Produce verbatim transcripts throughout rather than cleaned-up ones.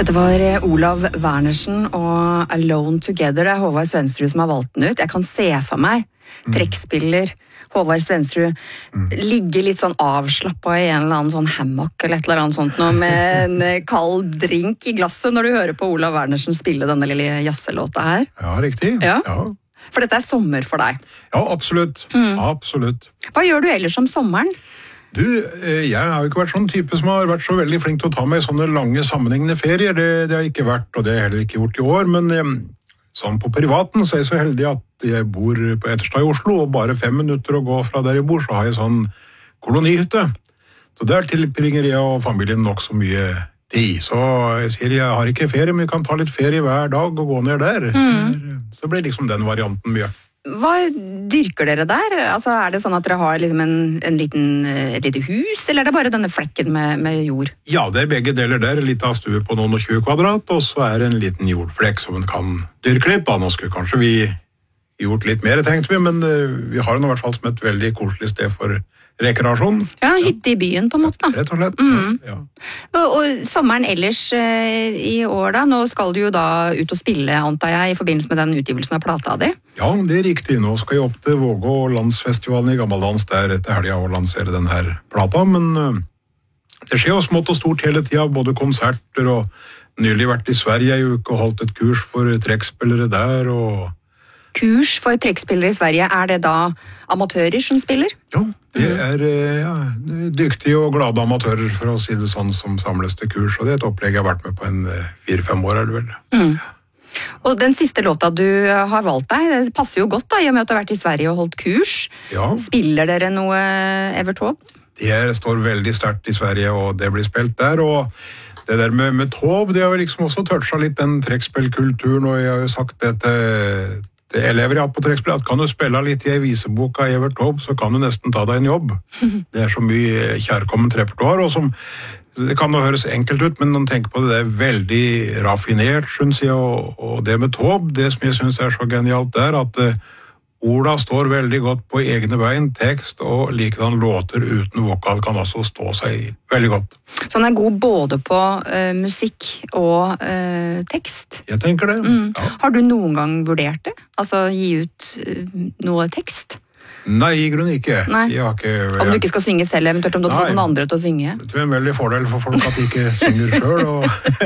Dette var Olav Wernersen og Alone Together. Det er Håvard Svendsrud som har valgt den ut. Jeg kan se for meg mm. trekkspiller Håvard Svendsrud mm. ligge litt sånn avslappet i en eller annen sånn hammock eller et eller annet sånt noe, med en kald drink i glasset når du hører på Olav Wernersen spille denne lille jazzelåta her. Ja, riktig. Ja. Ja. For dette er sommer for deg. Ja, absolutt. Mm. Absolutt. Hva gjør du ellers om sommeren? Du, jeg har jo ikke vært sånn type som har vært så veldig flink til å ta meg sånne lange sammenhengende ferier. Det, det har jeg ikke vært, og det har jeg heller ikke gjort i år. Men sånn på privaten så er jeg så heldig at jeg bor på Etterstad i Oslo, og bare fem minutter å gå fra der jeg bor, så har jeg sånn kolonihytte. Så der tilbringer jeg og familien nok så mye tid. Så jeg sier jeg har ikke ferie, men vi kan ta litt ferie hver dag og gå ned der. Mm. Så blir liksom den varianten mye. Hva dyrker dere der? Altså, er det sånn at dere har liksom en, en liten, et lite hus, eller er det bare denne flekken med, med jord? Ja, det er begge deler der. Litt av stue på noen og tjue kvadrat, og så er det en liten jordflekk som man kan dyrke litt. Da. Nå skulle kanskje vi gjort litt mer, tenkte vi, men vi har det i hvert fall som et veldig koselig sted for rekreasjon. Ja, hytte i byen på en måte da. Rett og slett, mm. ja. Og, og sommeren ellers eh, i år da, nå skal du jo da ut og spille, antar jeg, i forbindelse med den utgivelsen av plata di? Ja, det er riktig. Nå skal jeg opp til Vågå landsfestivalen i Gammeldans der etter helga og lansere den her plata, men uh, det skjer jo smått og stort hele tida, både konserter og nylig vært i Sverige i uke og holdt et kurs for trekkspillere der, og kurs for trekkspillere i Sverige, er det da amatører som spiller? Ja, det er ja, dyktige og glade amatører, for å si det sånn, som samles til kurs, og det er et opplegg jeg har vært med på en fire-fem år, er det vel. Mm. Og den siste låta du har valgt deg, det passer jo godt da, i og med at du har vært i Sverige og holdt kurs. Ja. Spiller dere noe Evert Taube? Det står veldig sterkt i Sverige, og det blir spilt der, og det der med, med Taube, det har liksom også touchet litt den trekkspillkulturen, og jeg har jo sagt det til Det elever jeg har på trekkspill, at kan du spille litt i viseboka i Evert Taube, så kan du nesten ta deg en jobb. Det er så mye kjærkomment repertoar, og som, det kan jo høres enkelt ut, men når man tenker på det, det er veldig raffinert, synes jeg, og, og det med Taube, det som jeg synes er så genialt der, at uh, orda står veldig godt på egne bein, tekst og likedan låter uten vokal kan også stå seg veldig godt. Så han er god både på uh, musikk og uh, tekst? Jeg tenker det, mm. ja. Har du noen gang vurdert det? Altså gi ut uh, noe tekst? Nei, i grunnen ikke. Nei. Jeg har ikke jeg... Om du ikke skal synge selv, eventuelt om du har fått noen andre til å synge? Det er en veldig fordel for folk at de ikke synger selv. Og...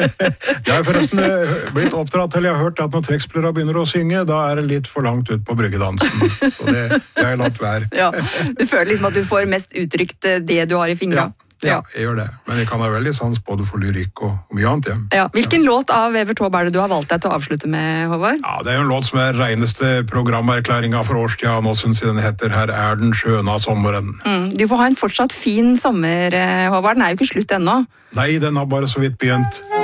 jeg har forresten blitt oppdratt til, jeg har hørt at når trekkspillere begynner å synge, da er det litt for langt ut på bryggedansen. Så det, det har jeg latt være. Ja, du føler liksom at du får mest uttrykt det du har i fingra? Ja. Ja, jeg gjør det. Men jeg kan ha veldig sans både for lyrikk og mye annet. Ja. Ja. Hvilken ja. låt av Evert Taube er det du har valgt deg til å avslutte med, Håvard? Ja, det er jo en låt som er reneste programerklæringa for årstida. Nå synes jeg den heter Her er den skjøna sommeren. Mm. Du får ha en fortsatt fin sommer, Håvard. Den er jo ikke slutt ennå. Nei, den har bare så vidt begynt.